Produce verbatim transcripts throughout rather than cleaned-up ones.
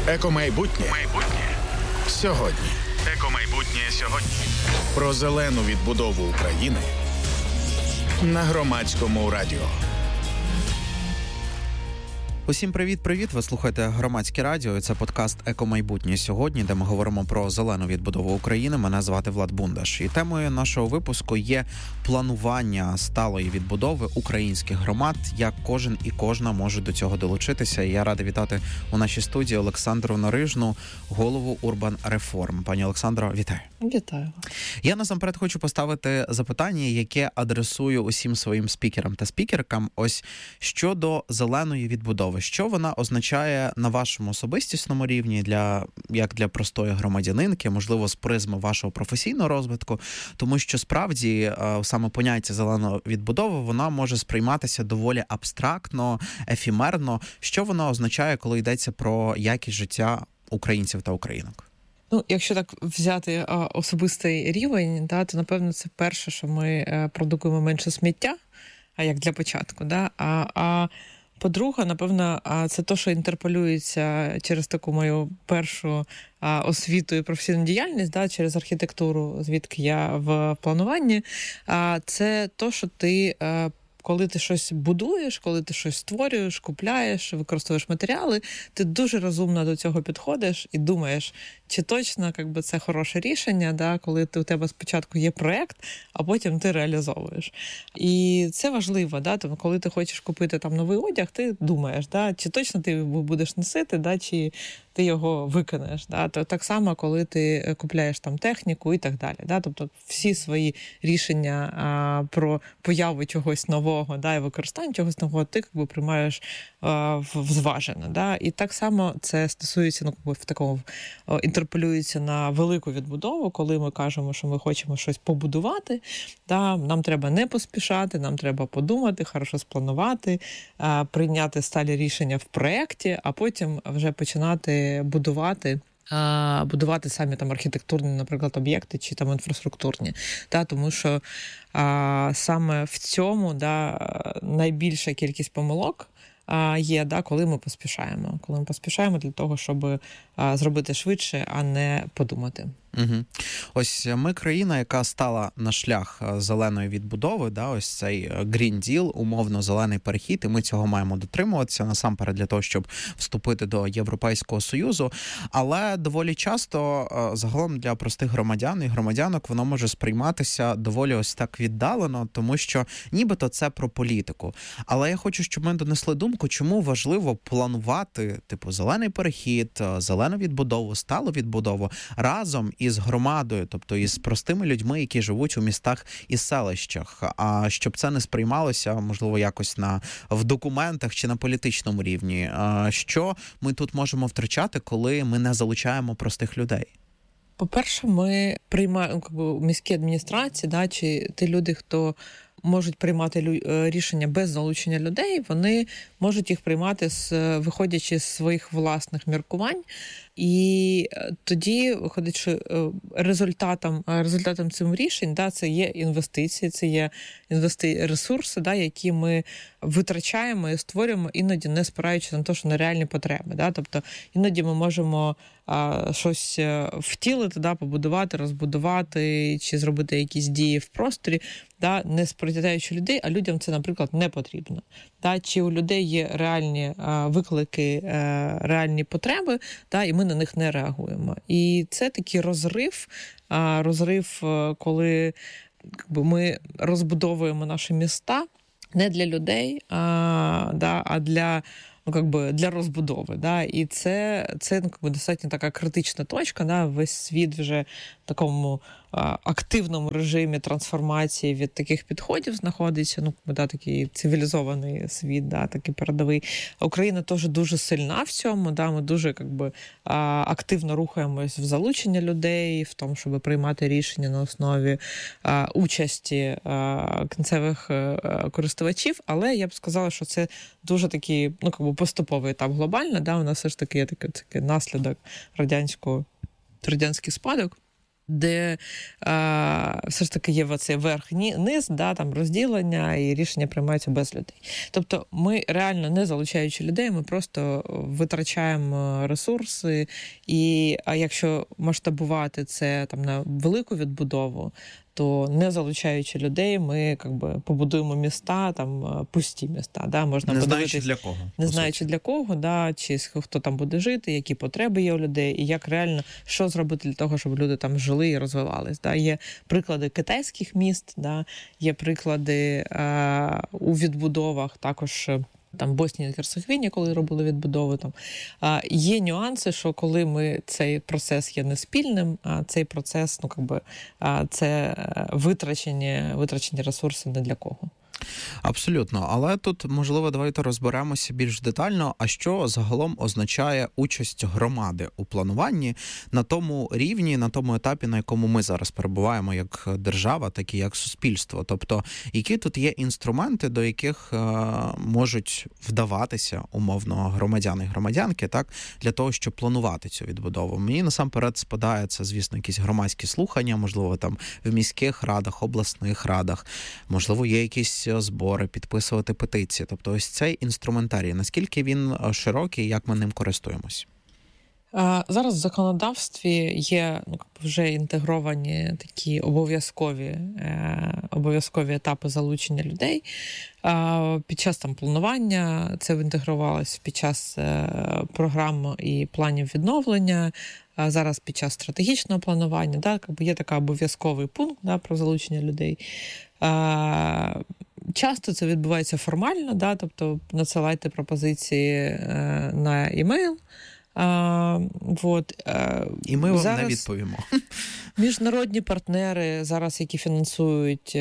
Екомайбутнє Майбутнє сьогодні. Екомайбутнє сьогодні. Про зелену відбудову України на Громадському радіо. Усім привіт-привіт! Ви слухаєте Громадське радіо. Це подкаст «Екомайбутнє сьогодні», де ми говоримо про зелену відбудову України. Мене звати Влад Бундаш. І темою нашого випуску є планування сталої відбудови українських громад, як кожен і кожна може до цього долучитися. І я радий вітати у нашій студії Олександру Нарижну, голову Urban Reform. Пані Олександро, вітаю. Вітаю. Я насамперед хочу поставити запитання, яке адресую усім своїм спікерам та спікеркам. Ось щодо зеленої відбудови. Що вона означає на вашому особистісному рівні, для як для простої громадянинки, можливо, з призми вашого професійного розвитку, тому що справді саме поняття зеленої відбудови, вона може сприйматися доволі абстрактно, ефемерно. Що вона означає, коли йдеться про якість життя українців та українок? Ну, якщо так взяти а, особистий рівень, да, то, напевно, це перше, що ми а, продукуємо менше сміття, а як для початку, да, а, а по-друге, напевно, це те, що інтерполюється через таку мою першу освіту і професійну діяльність, да, через архітектуру, звідки я в плануванні, це те, що ти, коли ти щось будуєш, коли ти щось створюєш, купляєш, використовуєш матеріали, ти дуже розумно до цього підходиш і думаєш, чи точно як би, це хороше рішення, да, коли ти, у тебе спочатку є проєкт, а потім ти реалізовуєш. І це важливо, да, тому, коли ти хочеш купити там новий одяг, ти думаєш, да, чи точно ти його будеш носити, да, чи ти його виконаєш. Да. То так само, коли ти купляєш там техніку і так далі. Да. Тобто всі свої рішення а, про появу чогось нового, да, і використання чогось нового, ти якби, приймаєш а, зважено. Да. І так само це стосується, ну, якби, в такому інтерполюється на велику відбудову, коли ми кажемо, що ми хочемо щось побудувати, да, нам треба не поспішати, нам треба подумати, хорошо спланувати, а, прийняти сталі рішення в проєкті, а потім вже починати будувати, а, будувати самі там архітектурні, наприклад, об'єкти чи там інфраструктурні. Да, тому що а, саме в цьому, да, найбільша кількість помилок є, да, коли ми поспішаємо. Коли ми поспішаємо для того, щоб а, зробити швидше, а не подумати. Угу. Ось ми країна, яка стала на шлях зеленої відбудови, да, ось цей Green Deal, умовно зелений перехід, і ми цього маємо дотримуватися насамперед для того, щоб вступити до Європейського Союзу. Але доволі часто загалом для простих громадян і громадянок воно може сприйматися доволі ось так віддалено, тому що нібито це про політику. Але я хочу, щоб ми донесли думку, чому важливо планувати типу зелений перехід, зелену відбудову, сталу відбудову разом із громадою, тобто із простими людьми, які живуть у містах і селищах, а щоб це не сприймалося, можливо, якось на в документах чи на політичному рівні. Що ми тут можемо втрачати, коли ми не залучаємо простих людей? По-перше, ми приймаємо міські адміністрації, да, чи ті люди, хто можуть приймати рішення без залучення людей, вони можуть їх приймати, з, виходячи з своїх власних міркувань. І тоді виходить, що результатом, результатом цих рішень, да, це є інвестиції, це є інвести... ресурси, да, які ми витрачаємо і створюємо, іноді не спираючись на те, що на реальні потреби. Да. Тобто іноді ми можемо а, щось втілити, да, побудувати, розбудувати чи зробити якісь дії в просторі, да, не сприяючи людей, а людям це, наприклад, не потрібно. Да. Чи у людей є реальні а, виклики, а, реальні потреби, да, і ми на них не реагуємо. І це такий розрив, а, розрив, коли якби, ми розбудовуємо наші міста не для людей, а, да, а для, ну, якби, для розбудови. Да. І це, це ну, якби, достатньо така критична точка. Да. Весь світ вже в такому а, активному режимі трансформації від таких підходів знаходиться. Ну, да, такий цивілізований світ, да, такий передовий. Україна теж дуже сильна в цьому. Да. Ми дуже якби, а, активно рухаємось в залучення людей, в тому, щоб приймати рішення на основі а, участі а, кінцевих а, користувачів. Але я б сказала, що це дуже такий, ну, якби поступовий етап глобально. Да. У нас все ж таки є такий, такий наслідок радянського, радянський спадок. де а, все ж таки є оцей верх-низ, да, там розділення і рішення приймаються без людей. Тобто ми реально, не залучаючи людей, ми просто витрачаємо ресурси, і а якщо масштабувати це там на велику відбудову, то не залучаючи людей, ми як би побудуємо міста, там пусті міста. Да? Можна не знаючи для кого. Не знаючи для кого, да? Чи хто там буде жити, які потреби є у людей, і як реально, що зробити для того, щоб люди там жили і розвивались. Да? Є приклади китайських міст, да? Є приклади а, у відбудовах, також там Боснії та Герцеговині, коли робили відбудови, там а, є нюанси, що коли ми цей процес є не спільним, а цей процес, ну якби а, це витрачені, витрачені ресурси не для кого. Абсолютно. Але тут, можливо, давайте розберемося більш детально, а що загалом означає участь громади у плануванні на тому рівні, на тому етапі, на якому ми зараз перебуваємо як держава, так і як суспільство. Тобто, які тут є інструменти, до яких е, можуть вдаватися, умовно, громадяни і громадянки, так, для того, щоб планувати цю відбудову. Мені насамперед спадає це, звісно, якісь громадські слухання, можливо, там в міських радах, обласних радах, можливо, є якісь збори, підписувати петиції. Тобто ось цей інструментарій, наскільки він широкий, як ми ним користуємось? Зараз в законодавстві є ну, вже інтегровані такі обов'язкові, обов'язкові етапи залучення людей. Під час там планування це інтегрувалося, під час програм і планів відновлення, зараз під час стратегічного планування. Да, є такий обов'язковий пункт, да, про залучення людей. Часто це відбувається формально, да, тобто надсилайте пропозиції на імейл. А, вот, а, і ми вам зараз не відповімо. Міжнародні партнери зараз, які фінансують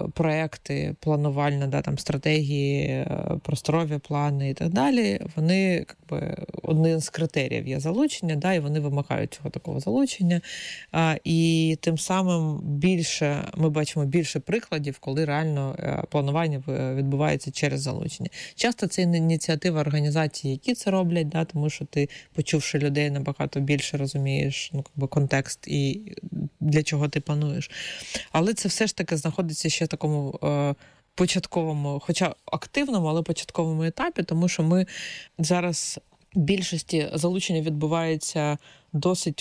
проекти планувальні, да, там, стратегії, просторові плани і так далі, вони якби, один з критеріїв є залучення, да, і вони вимагають цього такого залучення. А, і тим самим більше, ми бачимо більше прикладів, коли реально планування відбувається через залучення. Часто це ініціатива організацій, які це роблять, да, тому що ти, почувши людей, набагато більше розумієш, ну, якби, контекст і для чого ти плануєш. Але це все ж таки знаходиться ще в такому е, початковому, хоча активному, але початковому етапі, тому що ми зараз в більшості залучення відбувається досить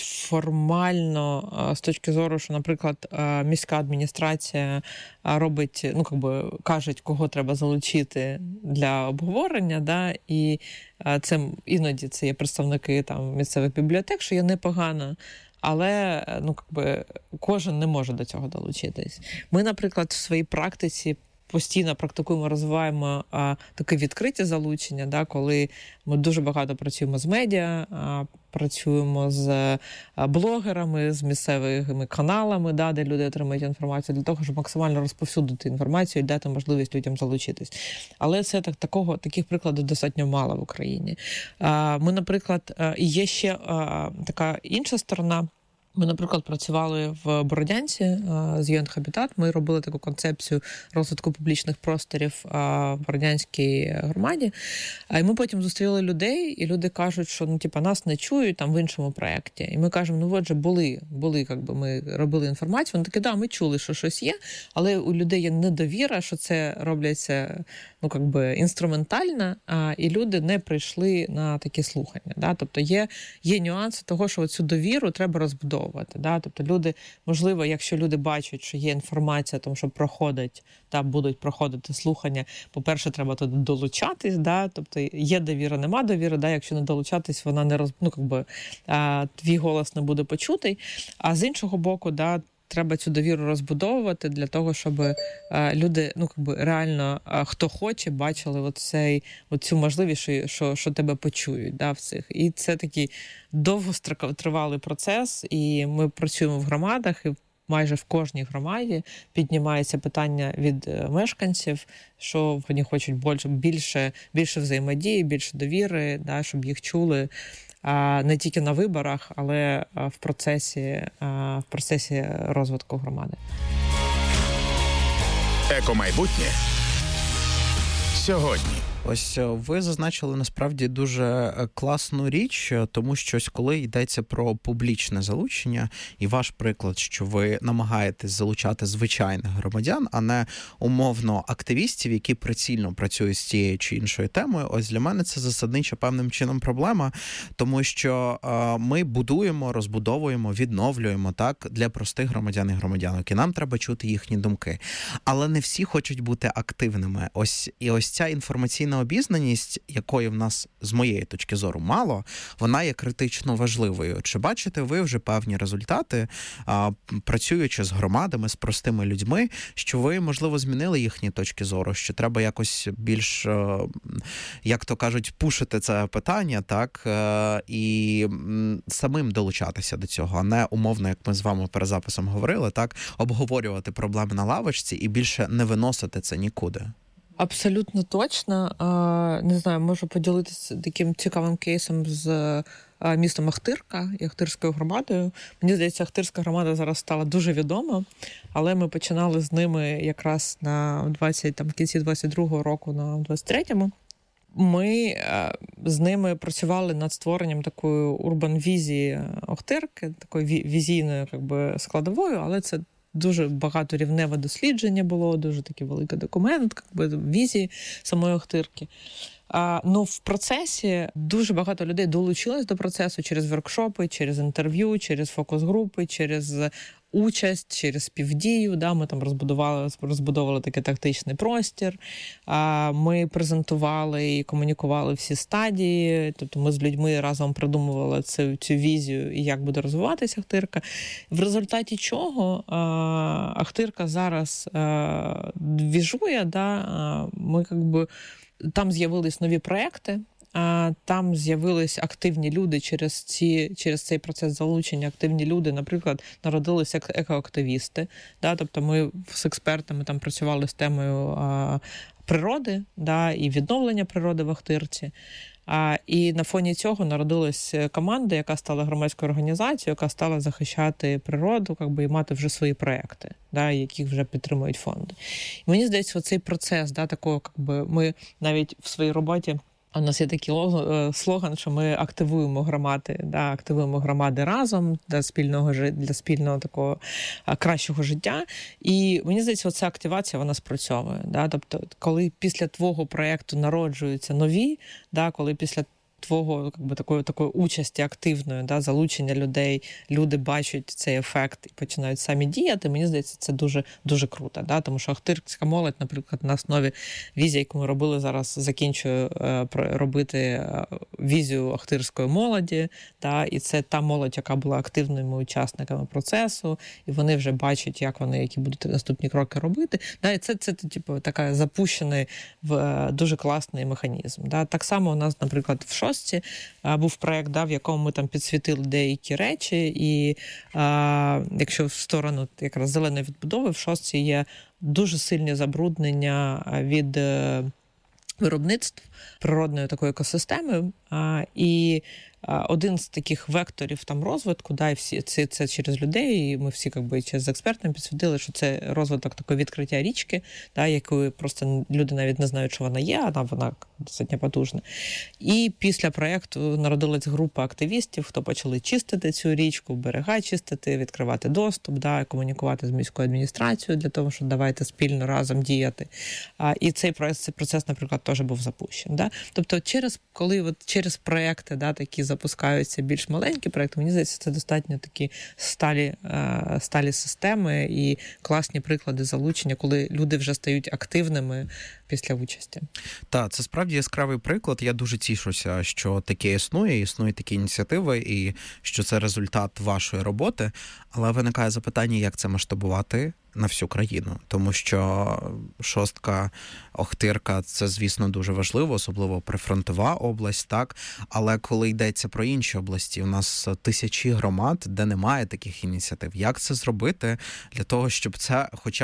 формально з точки зору, що, наприклад, міська адміністрація робить, ну, якби кажуть, кого треба залучити для обговорення, да, і це іноді це є представники там місцевих бібліотек, що є непогано. Але ну, якби, кожен не може до цього долучитись. Ми, наприклад, в своїй практиці постійно практикуємо, розвиваємо а, таке відкриті залучення, да, коли ми дуже багато працюємо з медіа, а, працюємо з а, блогерами, з місцевими каналами, да, де люди отримують інформацію, для того, щоб максимально розповсюдити інформацію і дати можливість людям залучитись. Але це так, такого, таких прикладів достатньо мало в Україні. А, ми, наприклад, а, є ще а, така інша сторона. Ми, наприклад, працювали в Бородянці з ю ен Habitat. Ми робили таку концепцію розвитку публічних просторів в Бородянській громаді. І ми потім зустріли людей, і люди кажуть, що ну, типу, нас не чують там в іншому проєкті. І ми кажемо, ну от же були, були, якби ми робили інформацію. Вони такі, да, ми чули, що щось є, але у людей є недовіра, що це робляться ну, якби, інструментально, а, і люди не прийшли на такі слухання. Да? Тобто є, є нюанси того, що цю довіру треба розбудовувати. Да? Тобто люди, можливо, якщо люди бачать, що є інформація, тому що проходять, та будуть проходити слухання, по-перше, треба туди долучатись, да? Тобто є довіра, нема довіри, да? Якщо не долучатись, вона не роз... ну, якби, а, твій голос не буде почутий. А з іншого боку, да, треба цю довіру розбудовувати для того, щоб а, люди, ну, якби, реально, а, хто хоче, бачили оцей, оцю можливість, що, що, що тебе почують, да, в цих. І це такий довготривалий процес, і ми працюємо в громадах, і майже в кожній громаді піднімається питання від мешканців, що вони хочуть більше, більше, більше взаємодії, більше довіри, да, щоб їх чули. Не тільки на виборах, але в процесі, в процесі розвитку громади. Екомайбутнє сьогодні. Ось ви зазначили насправді дуже класну річ, тому що ось коли йдеться про публічне залучення, і ваш приклад, що ви намагаєтесь залучати звичайних громадян, а не умовно активістів, які прицільно працюють з тією чи іншою темою, ось для мене це засаднича певним чином проблема, тому що е, ми будуємо, розбудовуємо, відновлюємо так для простих громадян і громадянок, і нам треба чути їхні думки. Але не всі хочуть бути активними. Ось і ось ця інформаційна обізнаність, якої в нас, з моєї точки зору, мало, вона є критично важливою. Чи бачите ви вже певні результати, а, працюючи з громадами, з простими людьми, що ви, можливо, змінили їхні точки зору, що треба якось більш, як то кажуть, пушити це питання, так, і самим долучатися до цього, а не умовно, як ми з вами перед записом говорили, так, обговорювати проблеми на лавочці і більше не виносити це нікуди? Абсолютно точно. Не знаю, можу поділитися таким цікавим кейсом з містом Ахтирка і Ахтирською громадою. Мені здається, Ахтирська громада зараз стала дуже відома, але ми починали з ними якраз на двадцять, там, в кінці двадцять другого року, на двадцять третьому. Ми з ними працювали над створенням такої урбан-візії Охтирки, такої візійної, як би, складовою, але це дуже багаторівневе дослідження було, дуже такий великий документ, як би, візії самої Охтирки. А, ну, в процесі дуже багато людей долучилось до процесу через воркшопи, через інтерв'ю, через фокус-групи, через участь, через співдію. Да, ми там розбудували, розбудовували такий тактичний простір. А, ми презентували і комунікували всі стадії. Тобто ми з людьми разом придумували цю, цю візію і як буде розвиватися Ахтирка. В результаті чого а, Ахтирка зараз а, двіжує, да, а, ми як би там з'явились нові проекти, там з'явились активні люди через ці, через цей процес залучення. Активні люди, наприклад, народилися екоактивісти. Да? Тобто ми з експертами там працювали з темою а, природи, да? І відновлення природи в Ахтирці. А, і на фоні цього народилась команда, яка стала громадською організацією, яка стала захищати природу, як би, і мати вже свої проекти, да, яких вже підтримують фонди. І мені здається, оцей процес, да, такого, як би, ми навіть в своїй роботі, у нас є такий слоган, що ми активуємо громади, да, активуємо громади разом для спільного, для спільного такого кращого життя. І мені здається, оця активація, вона спрацьовує. Да? Тобто, коли після твого проєкту народжуються нові, да, коли після твого, якби, такої, такої участі активної, да, залучення людей, люди бачать цей ефект і починають самі діяти, мені здається, це дуже, дуже круто. Да? Тому що ахтирська молодь, наприклад, на основі візії, яку ми робили, зараз закінчую е, робити візію ахтирської молоді, да? І це та молодь, яка була активними учасниками процесу, і вони вже бачать, як вони, які будуть наступні кроки робити. Да? І це, це, це типу, така запущений в дуже класний механізм. Да? Так само у нас, наприклад, в шостці був проєкт, да, в якому ми там підсвітили деякі речі, і а, якщо в сторону якраз зеленої відбудови, в шостці є дуже сильні забруднення від е, виробництв природної такої екосистеми, а, і один з таких векторів там розвитку, да, і всі це, це через людей, і ми всі якби через експертами підсвітили, що це розвиток такої відкриття річки, да, якої просто люди навіть не знають, що вона є, а вона достатньо потужна. І після проєкту народилась група активістів, хто почали чистити цю річку, берега чистити, відкривати доступ, да, комунікувати з міською адміністрацією для того, щоб давайте спільно разом діяти. А, і цей процес, цей процес, наприклад, теж був запущений. Да? Тобто через, коли от через проєкти, да, такі запускаються більш маленькі проєкти, мені здається, це достатньо такі сталі, сталі системи і класні приклади залучення, коли люди вже стають активними після участі. Так, це справді яскравий приклад. Я дуже тішуся, що таке існує, існують такі ініціативи і що це результат вашої роботи. Але виникає запитання, як це масштабувати на всю країну. Тому що шостка, Охтирка – це, звісно, дуже важливо, особливо прифронтова область, так? Але коли йдеться про інші області, у нас тисячі громад, де немає таких ініціатив. Як це зробити для того, щоб це хоча